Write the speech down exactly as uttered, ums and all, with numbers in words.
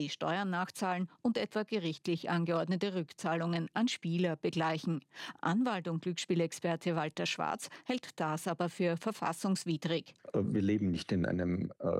die Steuern nachzahlen und etwa gerichtlich angeordnete Rückzahlungen an Spieler begleichen. Anwalt und Glücksspielexperte Walter Schwarz hält das aber für verfassungswidrig. Wir leben nicht in einem äh,